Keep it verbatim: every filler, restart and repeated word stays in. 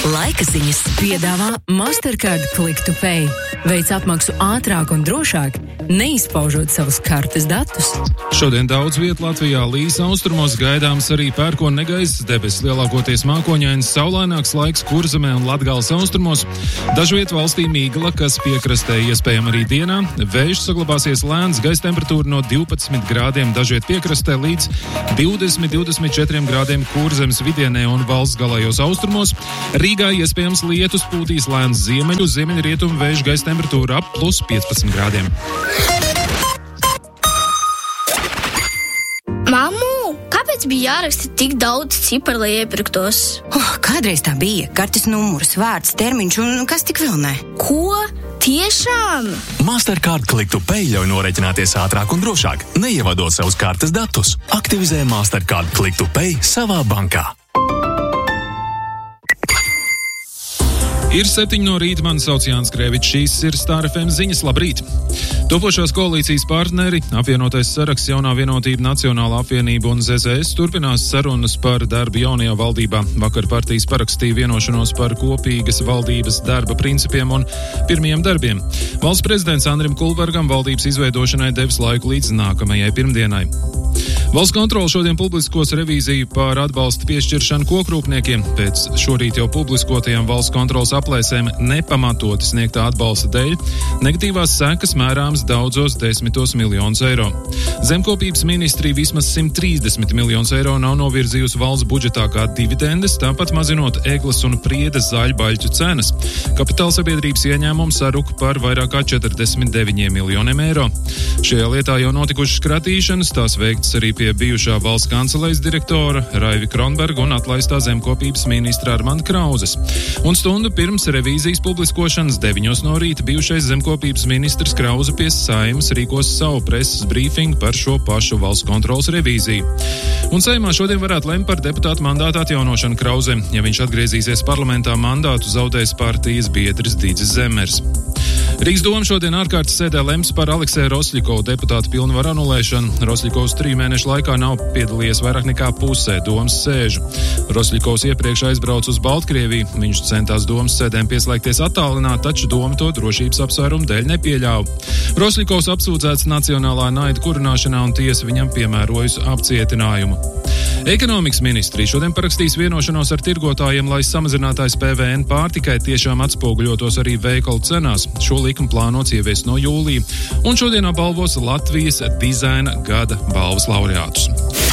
Laika ziņas piedāvā Mastercard Click to Pay. Veic apmaksu ātrāk un drošāk, neizpaužot savus kartes datus. Šodien daudz vietu Latvijā līs, austrumos gaidāms arī pērkona negaiss debesis, lielākoties mākoņains, saulaināks laiks Kurzemē un Latgales austrumos. Dažviet valstī mīgla, kas piekrastē iespējama arī dienā. Vējš saglabāsies lēns, gaisa temperatūra no divpadsmit grādiem dažviet piekrastē līdz divdesmit līdz divdesmit četriem grādiem Kurzemes vidienē un valsts galējos austrumos. Rīgā iespējams lietus, pūtīs lēns ziemeļu, ziemeļrietumu vējš, gaisa temperatūra ap plus piecpadsmit grādiem. Mammu, kāpēc bija jāraksta tik daudz ciparu, lai iepirktos? Oh, kādreiz tā bija. Kartes numurs, vārds, termiņš un kas tik vēl ne. Ko? Tiešām? Mastercard Click to Pay ļauj norēķināties ātrāk un drošāk, neievadot savus kartes datus. Aktivizē Mastercard Click to Pay savā bankā. Ir septiņi no rīta, mani sauc Jānis Krēvičs, šīs ir Star F M ziņas, labrīt! Topošās koalīcijas partneri, apvienotais saraksts, Jaunā vienotība, Nacionālā apvienība un Z Z S turpinās sarunas par darbu jaunajā valdībā. Vakar partijas parakstīja vienošanos par kopīgas valdības darba principiem un pirmajiem darbiem. Valsts prezidents Andrim Kulbergam valdības izveidošanai devis laiku līdz nākamajai pirmdienai. Valsts kontrole šodien publiskos revīziju par atbalsta piešķiršanu kokrūpniekiem. Pēc šorīt jau publiskotajām valsts kontroles aplēsēm nepamatoti sniegtā atbalsta dēļ negatīvās sekas mērāmas daudzos desmitos miljonus eiro. Zemkopības ministrija vismaz simt trīsdesmit miljonus eiro nav novirzījusi valsts budžetā kā dividendes, tāpat mazinot egles un priedes zaļbaļķu cenas. Kapitāla sabiedrības ieņēmums saruka par vairāk kā četrdesmit deviņiem miljoniem eiro. Šajā lietā jau notikušas kratīšanas, tās veikts arī pie bijušā valsts kancelejas direktora Raivi Kronberga un atlaistā zemkopības ministra Armanda Krauzes. Un stundu pirms revīzijas publiskošanas deviņos no rīta bijušais zemkopības ministrs Krauze pie Saeimas rīkos savu preses brīfingu par šo pašu valsts kontroles revīziju. Un Saeimā šodien varētu lemt par deputātu mandātu atjaunošanu Krauzem. Ja viņš atgriezīsies parlamentā, mandātu zaudēs partijas biedrs Digis Zemmers. Rīgas doma šodien ārkārtas sēdē lems par Alekseja Rosļikovu deputātu pilnvaru anulēšanu. Rosļikovs triju mēnešu laikā nav piedalījies vairāk nekā pusē domas sēžu. Rosļikovs iepriekš aizbrauca uz Baltkrieviju. Viņš centās domas sēdēm pieslēgties attālināt, taču doma to drošības apsvērumu dēļ nepieļāva. Rosļikovs apsūdzēts nacionālā naida kurināšanā un tiesa viņam piemērojusi apcietinājumu. Ekonomikas ministrija šodien parakstīs vienošanos ar tirgotājiem, lai samazinātais P V N pārtikai tiešām atspoguļotos arī veikalu cenās. Šo likumu plānots ieviest no jūlija. Un šodien apbalvos Latvijas dizaina gada balvas laureātus.